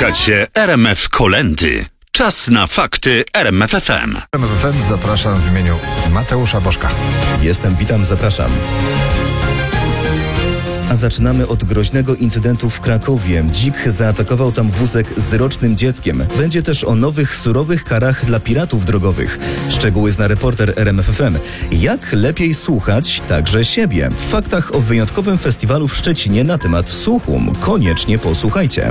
Słuchacie RMF Kolędy. Czas na fakty RMF FM. RMF FM zapraszam w imieniu Mateusza Bożka. Witam, zapraszam. A zaczynamy od groźnego incydentu w Krakowie. Dzik zaatakował tam wózek z rocznym dzieckiem. Będzie też o nowych, surowych karach dla piratów drogowych. Szczegóły zna reporter RMF FM. Jak lepiej słuchać także siebie? W faktach o wyjątkowym festiwalu w Szczecinie na temat słuchu. Koniecznie posłuchajcie.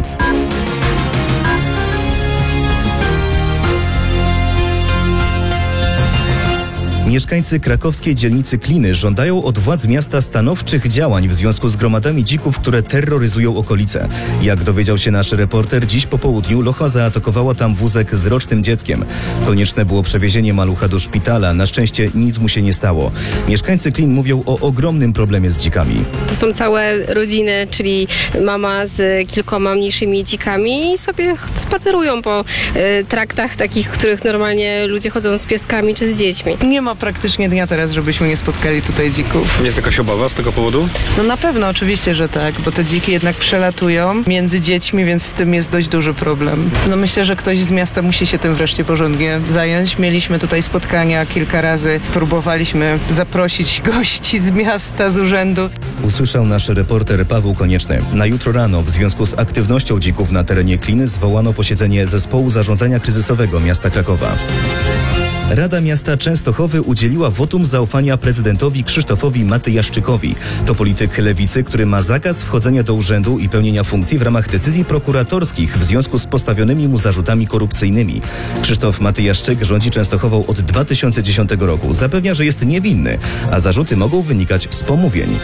Mieszkańcy krakowskiej dzielnicy Kliny żądają od władz miasta stanowczych działań w związku z gromadami dzików, które terroryzują okolice. Jak dowiedział się nasz reporter, dziś po południu locha zaatakowała tam wózek z rocznym dzieckiem. Konieczne było przewiezienie malucha do szpitala. Na szczęście nic mu się nie stało. Mieszkańcy Klin mówią o ogromnym problemie z dzikami. To są całe rodziny, czyli mama z kilkoma mniejszymi dzikami i sobie spacerują po traktach takich, których normalnie ludzie chodzą z pieskami czy z dziećmi. Nie ma praktycznie dnia teraz, żebyśmy nie spotkali tutaj dzików. Jest jakaś obawa z tego powodu? No na pewno, oczywiście, że tak, bo te dziki jednak przelatują między dziećmi, więc z tym jest dość duży problem. No myślę, że ktoś z miasta musi się tym wreszcie porządnie zająć. Mieliśmy tutaj spotkania kilka razy, próbowaliśmy zaprosić gości z miasta, z urzędu. Usłyszał nasz reporter Paweł Konieczny. Na jutro rano w związku z aktywnością dzików na terenie Kliny zwołano posiedzenie Zespołu Zarządzania Kryzysowego miasta Krakowa. Rada Miasta Częstochowy udzieliła wotum zaufania prezydentowi Krzysztofowi Matyjaszczykowi. To polityk lewicy, który ma zakaz wchodzenia do urzędu i pełnienia funkcji w ramach decyzji prokuratorskich w związku z postawionymi mu zarzutami korupcyjnymi. Krzysztof Matyjaszczyk rządzi Częstochową od 2010 roku. Zapewnia, że jest niewinny, a zarzuty mogą wynikać z pomówień.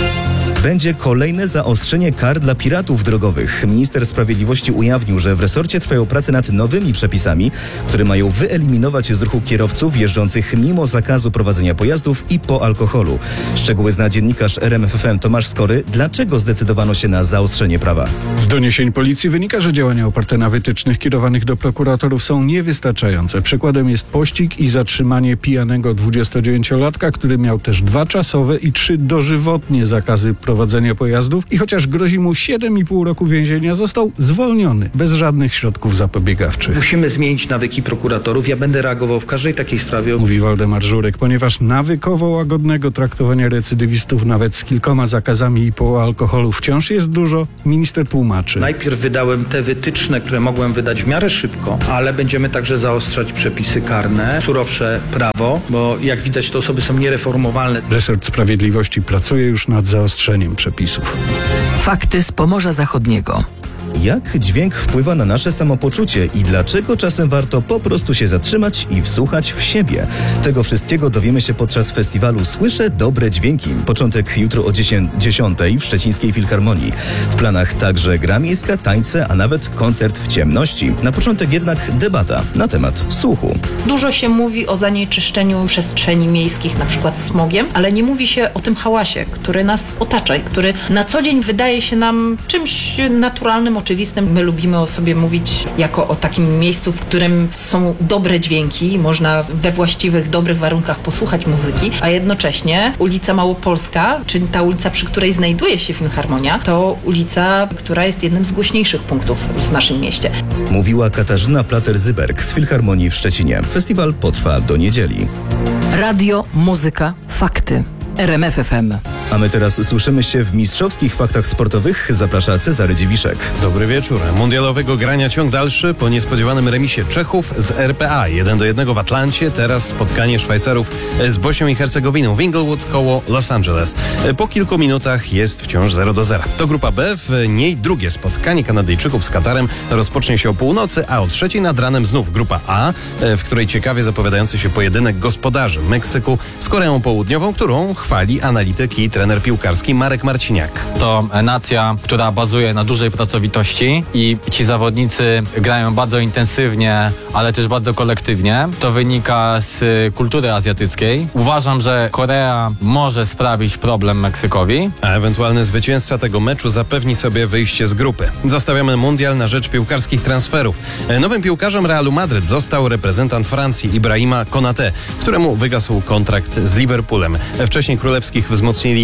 Będzie kolejne zaostrzenie kar dla piratów drogowych. Minister Sprawiedliwości ujawnił, że w resorcie trwają prace nad nowymi przepisami, które mają wyeliminować z ruchu kierowców jeżdżących mimo zakazu prowadzenia pojazdów i po alkoholu. Szczegóły zna dziennikarz RMF FM Tomasz Skory. Dlaczego zdecydowano się na zaostrzenie prawa? Z doniesień policji wynika, że działania oparte na wytycznych kierowanych do prokuratorów są niewystarczające. Przykładem jest pościg i zatrzymanie pijanego 29-latka, który miał też 2 czasowe i 3 dożywotnie zakazy prowadzenia pojazdów i chociaż grozi mu 7,5 roku więzienia, został zwolniony bez żadnych środków zapobiegawczych. Musimy zmienić nawyki prokuratorów. Ja będę reagował w każdej takiej sprawie. Mówi Waldemar Żurek, ponieważ nawykowo łagodnego traktowania recydywistów nawet z kilkoma zakazami i po alkoholu wciąż jest dużo, minister tłumaczy. Najpierw wydałem te wytyczne, które mogłem wydać w miarę szybko, ale będziemy także zaostrzać przepisy karne, surowsze prawo, bo jak widać te osoby są niereformowalne. Resort Sprawiedliwości pracuje już nad zaostrzeniem przepisów. Fakty z Pomorza Zachodniego. Jak dźwięk wpływa na nasze samopoczucie i dlaczego czasem warto po prostu się zatrzymać i wsłuchać w siebie? Tego wszystkiego dowiemy się podczas festiwalu Słyszę Dobre Dźwięki. Początek jutro o 10 w Szczecińskiej Filharmonii. W planach także gra miejska, tańce, a nawet koncert w ciemności. Na początek jednak debata na temat słuchu. Dużo się mówi o zanieczyszczeniu przestrzeni miejskich, na przykład smogiem, ale nie mówi się o tym hałasie, który nas otacza i który na co dzień wydaje się nam czymś naturalnym, oczywistym. My lubimy o sobie mówić jako o takim miejscu, w którym są dobre dźwięki, można we właściwych, dobrych warunkach posłuchać muzyki, a jednocześnie ulica Małopolska, czyli ta ulica, przy której znajduje się Filharmonia, to ulica, która jest jednym z głośniejszych punktów w naszym mieście. Mówiła Katarzyna Plater-Zyberg z Filharmonii w Szczecinie. Festiwal potrwa do niedzieli. Radio, muzyka, fakty. RMF FM. A my teraz słyszymy się w mistrzowskich faktach sportowych. Zaprasza Cezary Dziwiszek. Dobry wieczór. Mundialowego grania ciąg dalszy po niespodziewanym remisie Czechów z RPA 1-1 w Atlancie. Teraz spotkanie Szwajcarów z Bośnią i Hercegowiną w Inglewood koło Los Angeles. Po kilku minutach jest wciąż 0-0. To grupa B, w niej drugie spotkanie Kanadyjczyków z Katarem rozpocznie się o północy, a o 3:00 nad ranem znów grupa A, w której ciekawie zapowiadający się pojedynek gospodarzy Meksyku z Koreą Południową, którą chwali analityk i trener piłkarski Marek Marciniak. To nacja, która bazuje na dużej pracowitości i ci zawodnicy grają bardzo intensywnie, ale też bardzo kolektywnie. To wynika z kultury azjatyckiej. Uważam, że Korea może sprawić problem Meksykowi. A ewentualny zwycięzca tego meczu zapewni sobie wyjście z grupy. Zostawiamy mundial na rzecz piłkarskich transferów. Nowym piłkarzem Realu Madryt został reprezentant Francji Ibrahima Konaté, któremu wygasł kontrakt z Liverpoolem. Wcześniej królewskich wzmocnili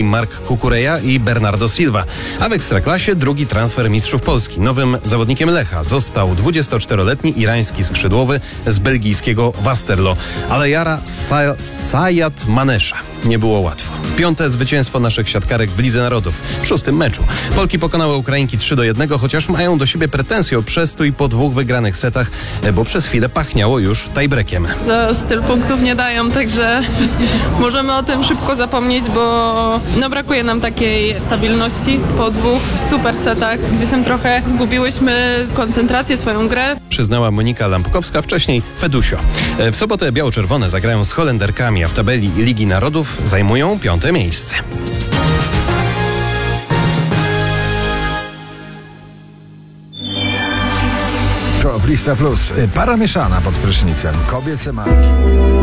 Mark Kukureja i Bernardo Silva. A w Ekstraklasie drugi transfer mistrzów Polski. Nowym zawodnikiem Lecha został 24-letni irański skrzydłowy z belgijskiego Westerlo, Alejara Sayat Manesza. Nie było łatwo. 5. zwycięstwo naszych siatkarek w Lidze Narodów w 6. meczu. Polki pokonały Ukrainki 3-1, chociaż mają do siebie pretensje o przestój po 2 wygranych setach, bo przez chwilę pachniało już tiebreakiem. Za styl punktów nie dają, także możemy o tym szybko zapomnieć, bo brakuje nam takiej stabilności po 2 super setach, gdzie się trochę zgubiłyśmy koncentrację, swoją grę. Przyznała Monika Lampkowska, wcześniej Fedusio. W sobotę biało-czerwone zagrają z Holenderkami, a w tabeli Ligi Narodów zajmują 5. miejsce. Proplista Plus. Para mieszana pod prysznicem. Kobiece marki.